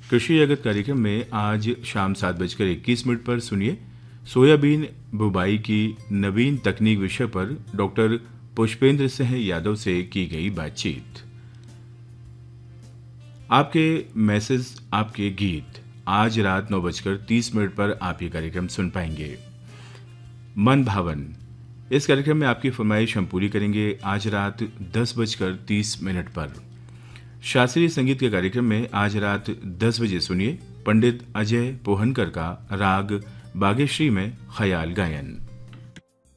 कृषि जगत कार्यक्रम में आज शाम 7:21 पर सुनिए सोयाबीन बुवाई की नवीन तकनीक विषय पर डॉक्टर पुष्पेंद्र सिंह यादव से की गई बातचीत। आपके मैसेज, आपके गीत आज रात 9:30 पर आप ये कार्यक्रम सुन पाएंगे। मन भावन, इस कार्यक्रम में आपकी फरमाइश हम पूरी करेंगे आज रात 10:30 पर। शास्त्रीय संगीत के कार्यक्रम में आज रात 10 बजे सुनिए पंडित अजय पोहनकर का राग बागेश्री में ख्याल गायन।